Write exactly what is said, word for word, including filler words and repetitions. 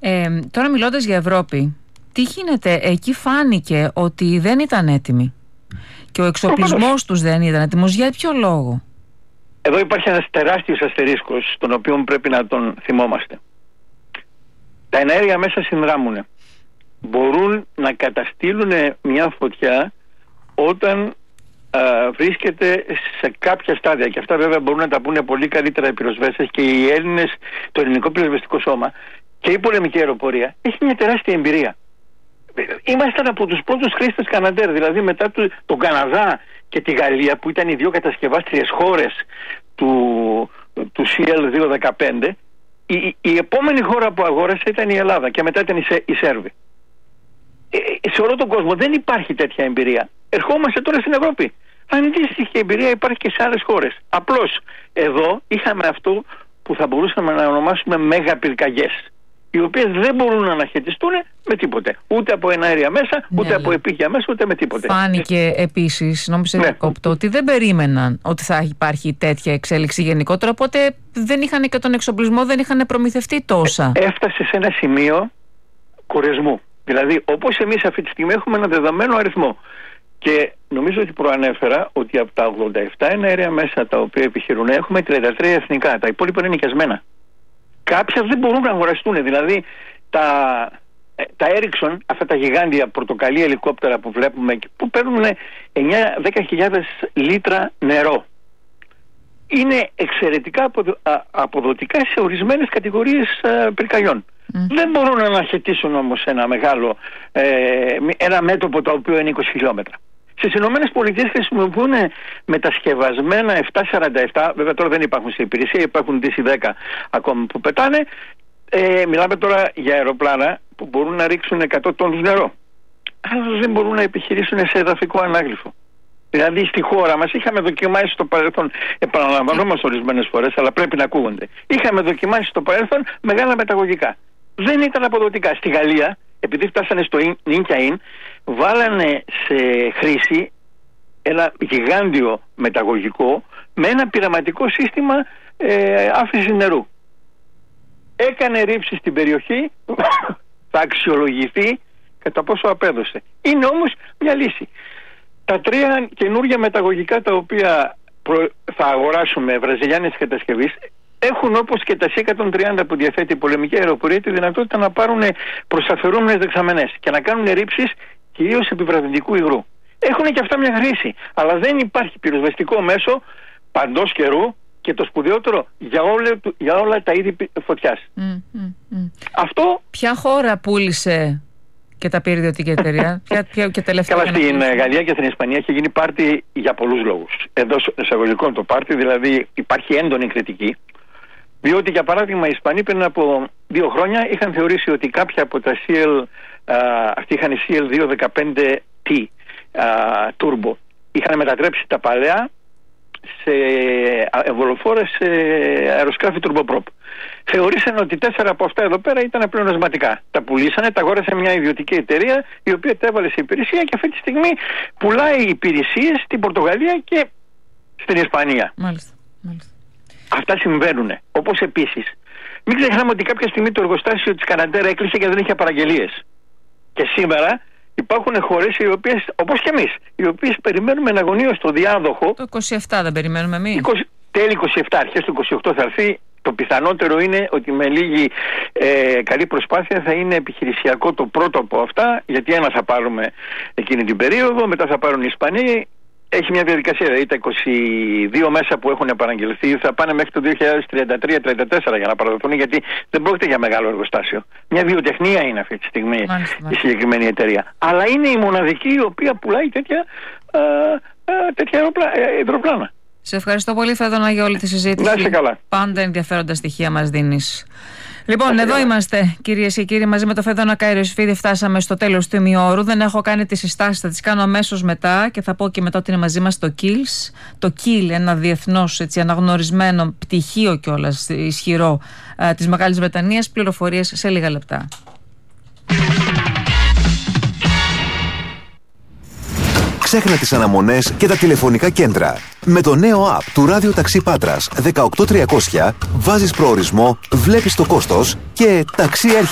Ε, τώρα μιλώντας για Ευρώπη, τι γίνεται? Εκεί φάνηκε ότι δεν ήταν έτοιμοι και ο εξοπλισμός τους δεν ήταν έτοιμος. Για ποιο λόγο? Εδώ υπάρχει ένας τεράστιος αστερίσκος, τον οποίο πρέπει να τον θυμόμαστε. Τα εναέρια μέσα συνδράμουν. Μπορούν να καταστήλουν μια φωτιά όταν α, βρίσκεται σε κάποια στάδια. Και αυτά βέβαια μπορούν να τα πούνε πολύ καλύτερα οι πυροσβέστες και οι Έλληνες, το ελληνικό πυροσβεστικό σώμα και η πολεμική αεροπορία έχει μια τεράστια εμπειρία. Ήμασταν από τους πρώτους χρήστες Καναντέρ, δηλαδή μετά του, τον Καναδά και τη Γαλλία, που ήταν οι δύο κατασκευάστριες χώρες του, του σι ελ διακόσια δεκαπέντε. Η, η επόμενη χώρα που αγόρασε ήταν η Ελλάδα και μετά ήταν η, η Σέρβη. Ε, σε όλο τον κόσμο δεν υπάρχει τέτοια εμπειρία. Ερχόμαστε τώρα στην Ευρώπη. Αντίστοιχη εμπειρία υπάρχει και σε άλλες χώρες. Απλώς εδώ είχαμε αυτό που θα μπορούσαμε να ονομάσουμε μέγα πυρκαγιές, οι οποίες δεν μπορούν να αναχαιτιστούν με τίποτε. Ούτε από εναέρια μέσα, ούτε ναι, από επίγεια μέσα, ούτε με τίποτε. Φάνηκε επίσης, νόμιζα ναι. κόπτω, ότι δεν περίμεναν ότι θα υπάρχει τέτοια εξέλιξη γενικότερα, οπότε δεν είχαν και τον εξοπλισμό, δεν είχαν προμηθευτεί τόσα. Ε, έφτασε σε ένα σημείο κορεσμού. Δηλαδή, όπως εμείς αυτή τη στιγμή έχουμε ένα δεδομένο αριθμό. Και νομίζω ότι προανέφερα ότι από τα ογδόντα επτά εναέρια μέσα τα οποία επιχειρούν έχουμε τριάντα τρία εθνικά. Τα υπόλοιπα είναι νοικιασμένα. Κάποια δεν μπορούν να αγοραστούν. Δηλαδή τα, τα Ericsson, αυτά τα γιγάντια πορτοκαλί ελικόπτερα που βλέπουμε, που παίρνουν εννιά με δέκα χιλιάδες λίτρα νερό, είναι εξαιρετικά αποδο, α, αποδοτικά σε ορισμένες κατηγορίες α, πυρκαγιών. Mm. Δεν μπορούν να αναχαιτήσουν όμως ένα μεγάλο ε, ένα μέτωπο το οποίο είναι είκοσι χιλιόμετρα. Στις Ηνωμένες Πολιτείες χρησιμοποιούν μετασκευασμένα επτακόσια σαράντα επτά, βέβαια τώρα δεν υπάρχουν σε υπηρεσία, υπάρχουν ντι σι δέκα ακόμα που πετάνε. Ε, μιλάμε τώρα για αεροπλάνα που μπορούν να ρίξουν εκατό τόνους νερό, αλλά δεν μπορούν να επιχειρήσουν σε εδαφικό ανάγλυφο. Δηλαδή στη χώρα μας είχαμε δοκιμάσει στο παρελθόν, επαναλαμβανόμαστε ορισμένες φορές, αλλά πρέπει να ακούγονται. Είχαμε δοκιμάσει στο παρελθόν μεγάλα μεταγωγικά. Δεν ήταν αποδοτικά. Στη Γαλλία, επειδή φτάσανε στο Ινκιαΐν, βάλανε σε χρήση ένα γιγάντιο μεταγωγικό με ένα πειραματικό σύστημα ε, άφησης νερού. Έκανε ρήψη στην περιοχή, θα αξιολογηθεί κατά πόσο απέδωσε. Είναι όμως μια λύση. Τα τρία καινούργια μεταγωγικά τα οποία προ... θα αγοράσουμε βραζιλιάνες κατασκευής έχουν, όπως και τα σι εκατόν τριάντα που διαθέτει η πολεμική αεροπορία, τη δυνατότητα να πάρουν προσαφαιρούμενες δεξαμενές και να κάνουν ρήψεις κυρίως επιβραδυντικού υγρού. Έχουν και αυτά μια χρήση, αλλά δεν υπάρχει πυροσβεστικό μέσο παντός καιρού και το σπουδαιότερο για όλα, για όλα τα είδη φωτιάς. Mm, mm, mm. Αυτό... Ποια χώρα πούλησε και τα πήρε ιδιωτική εταιρεία? ποια, ποια, και τελευταία. Καλά, στην Γαλλία και στην Ισπανία έχει γίνει πάρτι για πολλούς λόγους. Εντός εισαγωγικών το πάρτι, δηλαδή υπάρχει έντονη κριτική. Διότι, για παράδειγμα, οι Ισπανοί πριν από δύο χρόνια είχαν θεωρήσει ότι κάποια από τα σι ελ, α, αυτοί είχαν σι ελ διακόσια δεκαπέντε τι α, Turbo, είχαν μετατρέψει τα παλαιά σε εμβολοφόρες σε αεροσκάφη turboprop. Θεωρήσαν ότι τέσσερα από αυτά εδώ πέρα ήταν πλεονασματικά. Τα πουλήσανε, τα αγόρασε μια ιδιωτική εταιρεία η οποία τα έβαλε σε υπηρεσία και αυτή τη στιγμή πουλάει υπηρεσίες στην Πορτογαλία και στην Ισπανία. Μάλιστα, μάλιστα. Αυτά συμβαίνουν. Όπως επίσης, μην ξεχνάμε ότι κάποια στιγμή το εργοστάσιο της Καναντέρ έκλεισε και δεν είχε παραγγελίες. Και σήμερα υπάρχουν χώρες οι οποίες, όπως και εμείς, οι οποίες περιμένουμε εναγωνίως το διάδοχο. Το είκοσι επτά δεν περιμένουμε εμείς. είκοσι, τέλη είκοσι επτά, αρχές του είκοσι οκτώ θα έρθει. Το πιθανότερο είναι ότι με λίγη ε, καλή προσπάθεια θα είναι επιχειρησιακό το πρώτο από αυτά, γιατί ένα θα πάρουμε εκείνη την περίοδο, μετά θα πάρουν οι Ισπανοί. Έχει μια διαδικασία, δηλαδή τα είκοσι δύο μέσα που έχουν παραγγελθεί θα πάνε μέχρι το δύο χιλιάδες τριάντα τρία τριάντα τέσσερα για να παραδοθούν, γιατί δεν πρόκειται για μεγάλο εργοστάσιο. Μια βιοτεχνία είναι αυτή τη στιγμή μάλιστα, η μάλιστα. συγκεκριμένη εταιρεία. Αλλά είναι η μοναδική η οποία πουλάει τέτοια, α, α, τέτοια αεροπλά, υδροπλάνα. Σε ευχαριστώ πολύ, Φέδωνα, για όλη τη συζήτηση. Να είσαι καλά. Πάντα ενδιαφέροντα στοιχεία μας δίνεις. Λοιπόν, εδώ είμαστε, κυρίες και κύριοι, μαζί με το Φέδωνα Καϊροσφίδη. Φτάσαμε στο τέλος του ημιώρου. Δεν έχω κάνει τις συστάσεις, θα τις κάνω αμέσως μετά και θα πω και μετά ότι είναι μαζί μας το κιλς. Το κιλ, ένα διεθνώς έτσι, αναγνωρισμένο πτυχίο κιόλας ισχυρό α, της Μεγάλης Βρετανίας. Πληροφορίες σε λίγα λεπτά. Ξέχνα τις αναμονές και τα τηλεφωνικά κέντρα. Με το νέο app του Ράδιο Ταξί Πάτρας ένα οκτώ τριακόσια βάζεις προορισμό, βλέπεις το κόστος και ταξί έρχεται.